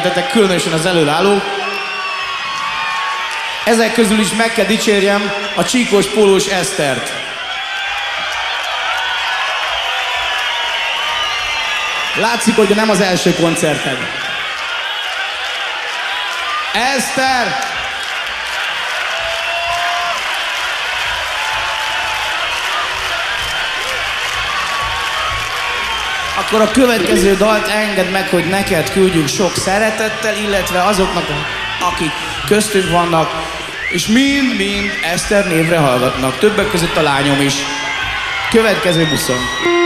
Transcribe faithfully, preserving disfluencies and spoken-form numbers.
megjelentetek, különösen az előállók. Ezek közül is meg kell dicsérjem a csíkos pólós Esztert. Látszik, hogy nem az első koncerted. Eszter! Akkor a következő dalt engedd meg, hogy neked küldjük sok szeretettel, illetve azoknak, akik köztünk vannak, és mind-mind Eszter névre hallgatnak. Többek között a lányom is. Következő buszon.